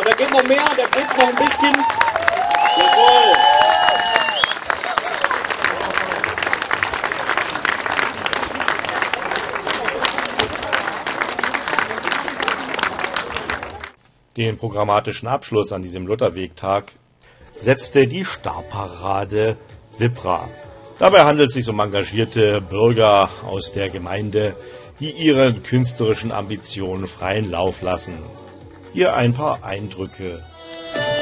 Da geht noch mehr, da geht noch ein bisschen. Jawohl. Den programmatischen Abschluss an diesem Lutherwegtag setzte die Stabparade Wipra. Dabei handelt es sich um engagierte Bürger aus der Gemeinde, die ihren künstlerischen Ambitionen freien Lauf lassen. Hier ein paar Eindrücke